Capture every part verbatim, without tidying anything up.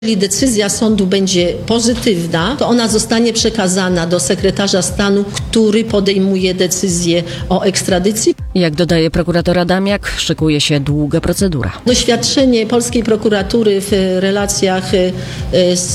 Jeżeli decyzja sądu będzie pozytywna, to ona zostanie przekazana do sekretarza stanu, który podejmuje decyzję o ekstradycji. Jak dodaje prokurator Adamiak, szykuje się długa procedura. Doświadczenie polskiej prokuratury w relacjach z,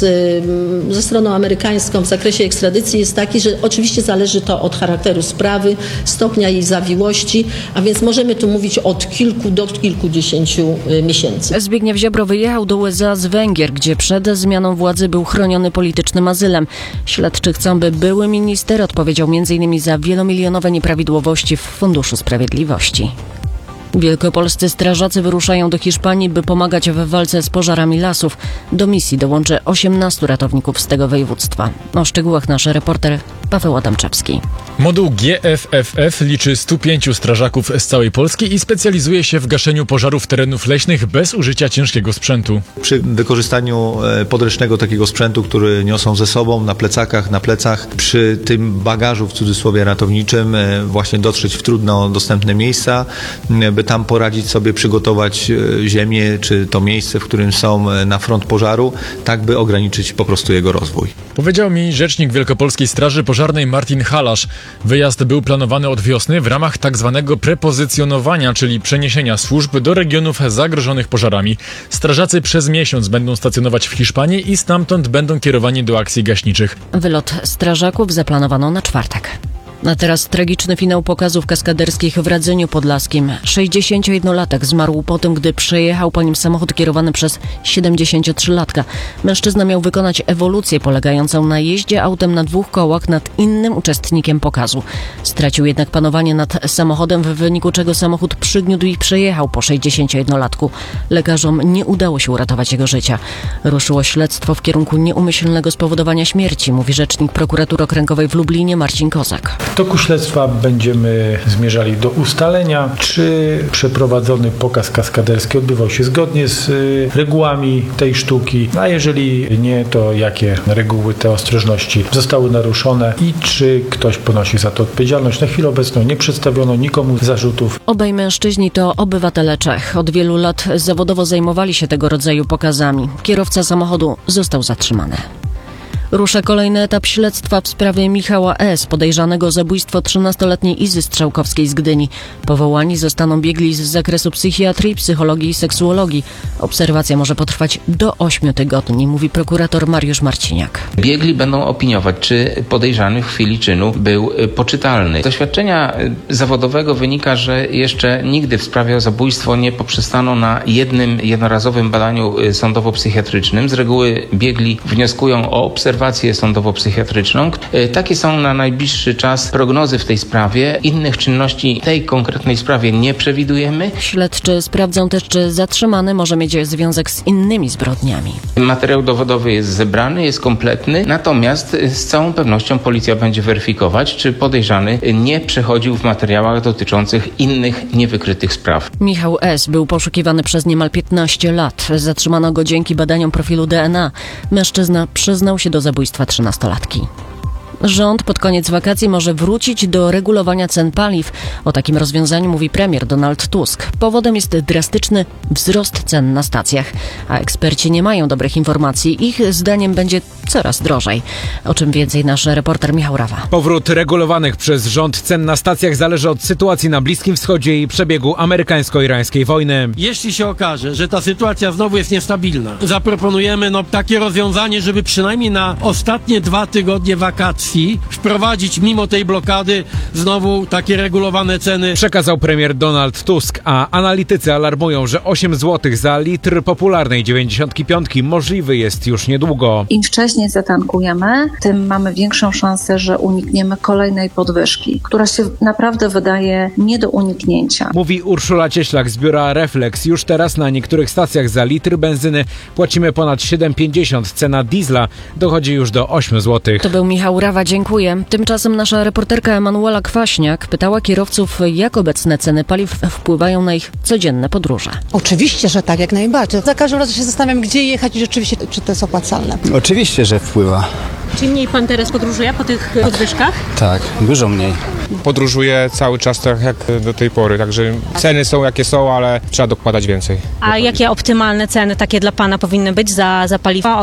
ze stroną amerykańską w zakresie ekstradycji jest taki, że oczywiście zależy to od charakteru sprawy, stopnia jej zawiłości, a więc możemy tu mówić od kilku do kilkudziesięciu miesięcy. Zbigniew Ziobro wyjechał do U S A z Węgier, gdzie przed zmianą władzy był chroniony politycznym azylem. Śledczy chcą, by były minister odpowiedział między innymi za wielomilionowe nieprawidłowości w Funduszu Sprawiedliwości. Wielkopolscy strażacy wyruszają do Hiszpanii, by pomagać w walce z pożarami lasów. Do misji dołączy osiemnastu ratowników z tego województwa. O szczegółach nasz reporter Paweł Adamczewski. Moduł G F F F liczy stu pięciu strażaków z całej Polski i specjalizuje się w gaszeniu pożarów terenów leśnych bez użycia ciężkiego sprzętu. Przy wykorzystaniu podręcznego takiego sprzętu, który niosą ze sobą na plecakach, na plecach, przy tym bagażu w cudzysłowie ratowniczym właśnie dotrzeć w trudno dostępne miejsca, by tam poradzić sobie, przygotować ziemię czy to miejsce, w którym są na front pożaru, tak by ograniczyć po prostu jego rozwój. Powiedział mi rzecznik Wielkopolskiej Straży Pożarnej Martin Halasz. Wyjazd był planowany od wiosny w ramach tak zwanego prepozycjonowania, czyli przeniesienia służb do regionów zagrożonych pożarami. Strażacy przez miesiąc będą stacjonować w Hiszpanii i stamtąd będą kierowani do akcji gaśniczych. Wylot strażaków zaplanowano na czwartek. A teraz tragiczny finał pokazów kaskaderskich w Radzeniu Podlaskim. sześćdziesięciojednolatek zmarł po tym, gdy przejechał po nim samochód kierowany przez siedemdziesięciotrzylatka. Mężczyzna miał wykonać ewolucję polegającą na jeździe autem na dwóch kołach nad innym uczestnikiem pokazu. Stracił jednak panowanie nad samochodem, w wyniku czego samochód przygniótł i przejechał po sześćdziesięciojednolatku. Lekarzom nie udało się uratować jego życia. Ruszyło śledztwo w kierunku nieumyślnego spowodowania śmierci, mówi rzecznik prokuratury okręgowej w Lublinie Marcin Kozak. W toku śledztwa będziemy zmierzali do ustalenia, czy przeprowadzony pokaz kaskaderski odbywał się zgodnie z regułami tej sztuki, a jeżeli nie, to jakie reguły te ostrożności zostały naruszone i czy ktoś ponosi za to odpowiedzialność. Na chwilę obecną nie przedstawiono nikomu zarzutów. Obaj mężczyźni to obywatele Czech. Od wielu lat zawodowo zajmowali się tego rodzaju pokazami. Kierowca samochodu został zatrzymany. Rusza kolejny etap śledztwa w sprawie Michała S., podejrzanego o zabójstwo trzynastoletniej Izy Strzałkowskiej z Gdyni. Powołani zostaną biegli z zakresu psychiatrii, psychologii i seksuologii. Obserwacja może potrwać do ośmiu tygodni, mówi prokurator Mariusz Marciniak. Biegli będą opiniować, czy podejrzany w chwili czynu był poczytalny. Z doświadczenia zawodowego wynika, że jeszcze nigdy w sprawie o zabójstwo nie poprzestano na jednym jednorazowym badaniu sądowo-psychiatrycznym. Z reguły biegli wnioskują o obserwację sądowo-psychiatryczną. Takie są na najbliższy czas prognozy w tej sprawie. Innych czynności w tej konkretnej sprawie nie przewidujemy. Śledczy sprawdzą też, czy zatrzymany może mieć związek z innymi zbrodniami. Materiał dowodowy jest zebrany, jest kompletny, natomiast z całą pewnością policja będzie weryfikować, czy podejrzany nie przechodził w materiałach dotyczących innych niewykrytych spraw. Michał S. był poszukiwany przez niemal piętnaście lat. Zatrzymano go dzięki badaniom profilu D N A. Mężczyzna przyznał się do zabójstwa trzynastolatki. Rząd pod koniec wakacji może wrócić do regulowania cen paliw. O takim rozwiązaniu mówi premier Donald Tusk. Powodem jest drastyczny wzrost cen na stacjach, a eksperci nie mają dobrych informacji. Ich zdaniem będzie coraz drożej. O czym więcej nasz reporter Michał Rawa. Powrót regulowanych przez rząd cen na stacjach zależy od sytuacji na Bliskim Wschodzie i przebiegu amerykańsko-irańskiej wojny. Jeśli się okaże, że ta sytuacja znowu jest niestabilna, zaproponujemy no, takie rozwiązanie, żeby przynajmniej na ostatnie dwa tygodnie wakacji wprowadzić mimo tej blokady znowu takie regulowane ceny. Przekazał premier Donald Tusk, a analitycy alarmują, że osiem złotych za litr popularnej dziewięćdziesiątki piątki możliwy jest już niedługo. Im wcześniej zatankujemy, tym mamy większą szansę, że unikniemy kolejnej podwyżki, która się naprawdę wydaje nie do uniknięcia. Mówi Urszula Cieślak z biura Reflex. Już teraz na niektórych stacjach za litr benzyny płacimy ponad siedem pięćdziesiąt. Cena diesla dochodzi już do ośmiu złotych. To był Michał Rawa. Dziękuję. Tymczasem nasza reporterka Emanuela Kwaśniak pytała kierowców, jak obecne ceny paliw wpływają na ich codzienne podróże. Oczywiście, że tak, jak najbardziej. Za każdym razem się zastanawiam, gdzie jechać i rzeczywiście, czy to jest opłacalne. Oczywiście, że wpływa. Czy mniej pan teraz podróżuje po tych podwyżkach? Tak, dużo mniej. Podróżuję cały czas tak jak do tej pory, także ceny są jakie są, ale trzeba dokładać więcej. A jakie optymalne ceny takie dla pana powinny być za, za paliwo?